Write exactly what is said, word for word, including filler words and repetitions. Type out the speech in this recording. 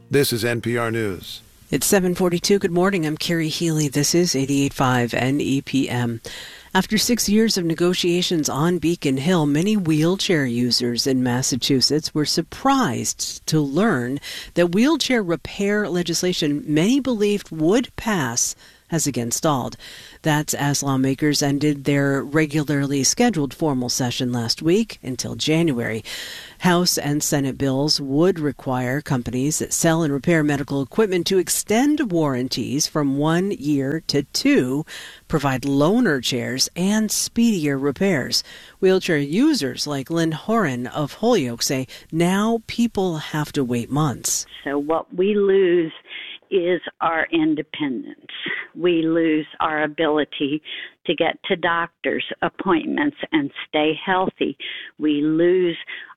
This is N P R News. It's seven forty-two. Good morning. I'm Carrie Healy. This is eighty-eight point five N E P M. After six years of negotiations on Beacon Hill, many wheelchair users in Massachusetts were surprised to learn that wheelchair repair legislation many believed would pass has again stalled. That's as lawmakers ended their regularly scheduled formal session last week until January. House and Senate bills would require companies that sell and repair medical equipment to extend warranties from one year to two, provide loaner chairs, and speedier repairs. Wheelchair users like Lynn Horan of Holyoke say now people have to wait months. So what we lose is our independence. We lose our ability to get to doctor's appointments and stay healthy. We lose